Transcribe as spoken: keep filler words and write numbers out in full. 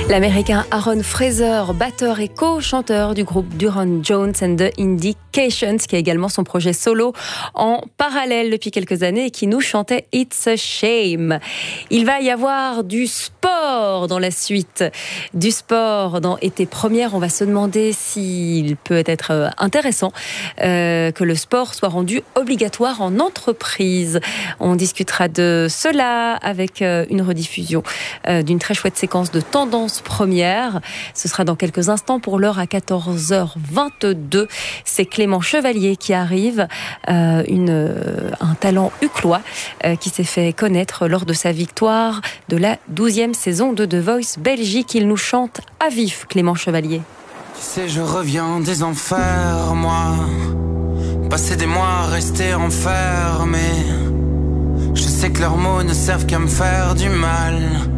L'américain Aaron Fraser, batteur et co-chanteur du groupe Durand Jones and the Indications, qui a également son projet solo en parallèle depuis quelques années et qui nous chantait It's a Shame. Il va y avoir du sport dans la suite. Du sport dans Été Première. On va se demander s'il peut être intéressant euh, que le sport soit rendu obligatoire en entreprise. On discutera de cela avec euh, une rediffusion euh, d'une très chouette séquence de Tendance Première. Ce sera dans quelques instants. Pour l'heure, à quatorze heures vingt-deux. C'est Clément Chevalier qui arrive, euh, une, euh, un talent uclois euh, qui s'est fait connaître lors de sa victoire de la douzième saison de The Voice Belgique. Il nous chante à vif, Clément Chevalier. Tu sais, je reviens des enfers, moi. Passer des mois, rester enfermé. Je sais que leurs mots ne servent qu'à me faire du mal.